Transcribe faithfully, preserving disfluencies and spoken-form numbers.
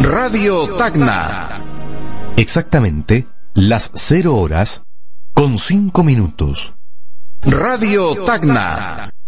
Radio Tacna. Exactamente las cero horas con cinco minutos. Radio Tacna.